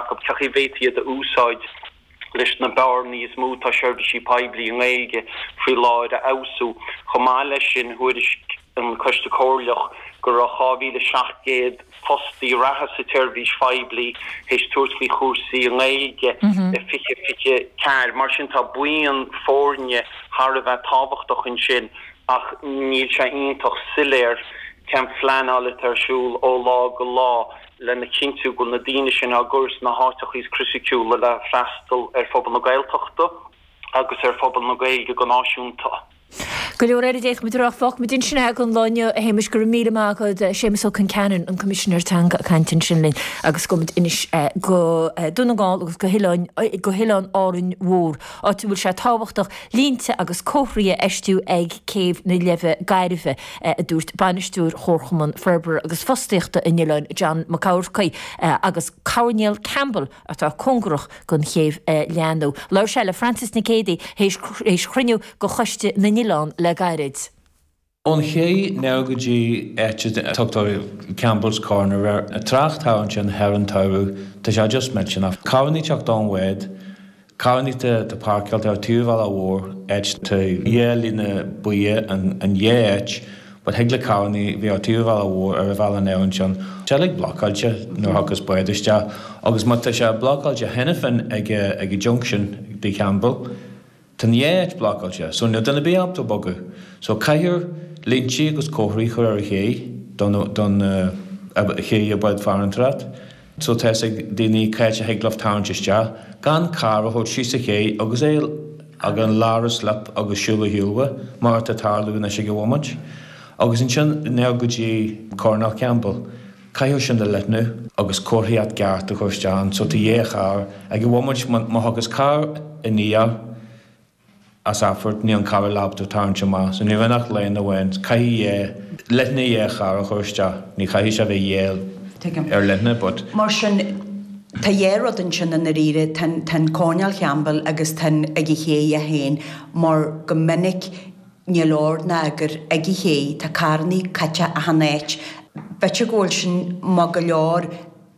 Jacob Cachivetti the Uside leis na Barney is múta seirdí paibli an éige fri láide ausú chomáile sin huiris an costa cóirleach gur a chávíle 7 postí ratha sa tuirbhís feibli héis tuairtlaí chúrsaí an éige fiche ceir mar sin tá buíon fórne har a bheith tábhachtach in sin ach níl se ionintach siléir cem fleanála tarsúil ó lá go lá le na cinú go na daine sin agus na háteach ís cruisiciúla le freistal phobal na gaeltachta agus phobal na gaeilge go náisiúnta. Go leor éidir mit fach mit sin gon láine a héimes gur míle mágad sémas can canan an commissioner tan cantin sinlin agus go inis go dunagáil agus go hián árin mhór á tú bhfuil sé táhachtach línte agus cóthraí eistú ag céh na leh gaiirife a dúirt banistúr chórchaman Ferber agus fostiíochta inlein John McCaurcaí agus Carneal Campbell atá congrach gon chéh leanú. Leir se le Francis Nicédi hééis chruinniú go choiste na Nílán le gairid. On ché negadí tuchtá Campbell's Corner a tracht táhain sin heran taú tá sé just mention af. Cáhaní teach don wed, cáhaní de parkalt ar túhil a bhór éit tá lína buie an éit, but hegle cáhaní bhí ar túhil a bhór ar a bhil an éan sin. Se le blocáilte nó agus buidiriste, agus má tá sé blocáilte henafin ag junction de Campbell, Tan éit blocáilte, so na duna bí abta bogu. So caithir lintí agus cóthraí chur ar ché don ché a baid farantrat. So teis ag daoine caite heaglah táintiste, gan cara thóid sí sa ché agus é ag an lára slap agus siúla hiúla mar tá tarlú na sig go bhhaid. Agus in sin negadí Corneal Campbell, caithir sin de letnú agus cóthaíad geart a chuirteán, so tá dhéchar ag go bhhaid má agus car in níar as afford ní an cabhar labú táintse má, so ní bhainach léon a bhain caithí letna dhéchar a chuirte, ní caithí se bheith dhéal ar letna, but mar sin tá dhéarad an sin na ríre tan Corneal Campbell agus tan ag ché a héin mar go minic ní lór na agur ag ché tá carnaí caite a hanéit. Bete ggóil sin má go leor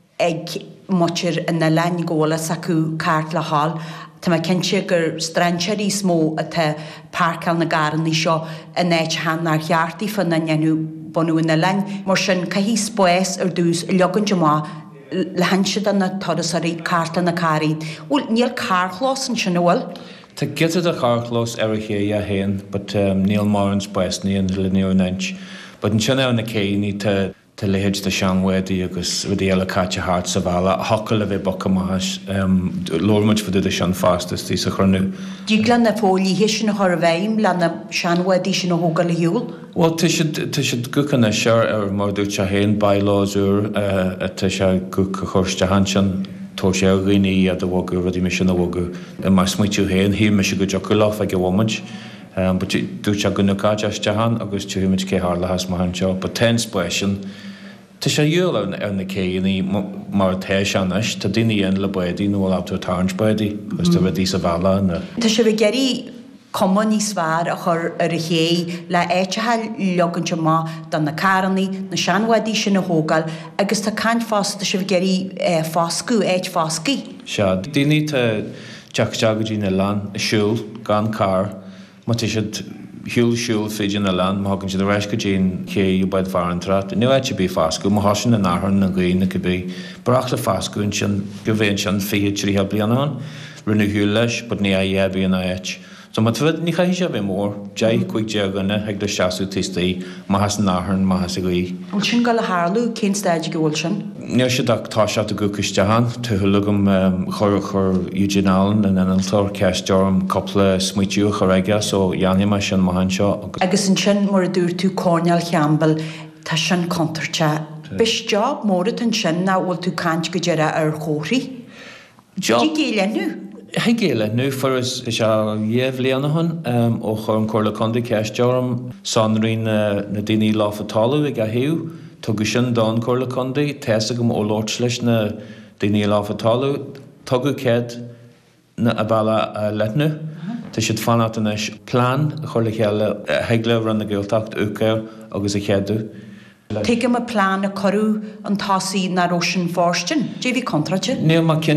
ag muir in na lein ggóla acu cáart le hall, Tá mai cinse gur stranseí smó a tá parcal na garaní seo a néit hánar cheartí fan na nneanú bonú na lein, mar sin caihí spóis ar dús legan má le hanse an na todasarí carta na caríd. Bhfuil níl carchlás an sin bhfuil? Tá gitte a charchlós ar a ché a héin, but níl mar an spóis ní an le níor nint. But an sin na céine tá léhéid de seanhwedi agus bhí eile caite hart sa bhela, hocail a bheith bocha más, lormuid fud de sean fastas tí sa chrunú. Díglan na fólí hé sin na chur bhéim le na seanhwedi sin na hógal a hiúil? Well, tá siad gucan na seir ar mar dúirt se héin bailázúr a tá se guca chuirste hansin tó sé rií a bhgu rudí me sin a bhgu. Mar smuitiú héin, hí me se go joculách ag go bhmuid, but dúirt se gunna cáiste han agus túimiid cé hála has mar hanseo, but ten spéisian, Tá sé dúil ar na céanaí mar téis anis, tá daine an le buidí nó áú tarns buidí, gus tá bhí sa bhela. Tá sé bh geirí common ní sfar a chur ar a ché le éitethe leganse má don na carnaí na seanhadí sin na hógal, agus tá caiint fásta sé bh geirí fáscú éit fáscaí. Se daine tá teagtí na lean siúil gan car, má tá siad hiúil féidir na land, má hagann si a reis go dtíon ché baid farantrat. Nu éit bí fáscú, má hásin na náthar na gcuoine go bí. Brach le fáscún sin go bhéon sin féad tríthe blianán, rinne hiúil leis, bud ní a dhéhí an éit. So má tuid ní chaithí sé bheith mór, deag chuig deaganna ag le seaú tístaí, má has náthar, má has a gcuí. Bhil sin go le hálú cén stáid go bhfuil sin? Níor sé tá se a gocuisteán, tuthulagam chur Eugene Allen an analtóir ceistem coppla smuitiú choréige, so dhéanamh sin má hanseo. Agus an sin mar a dúir tú Corneal Campbell tá sin contarte. Bis job móra an sin ná bhfuil tú caiint go deire ar chóthraí? Dí géileanú? Hegéile nu for is a dhéh léanahun ó chur an chorla condaí ceistem sanrín na daoine láfatáú ag a hiú, tugu sin don chorla condaí, teasa gom ó Lord leis na daoine láfatáú, tugu céad na a bhela letnú, tá siad fanat inis plán chorla chéile heagla ran na Gaeltacht ucair agus a chéadú. Tuigim a plán a corú an tasaí na Rósin Forstin, dé bhí contrate? Níl má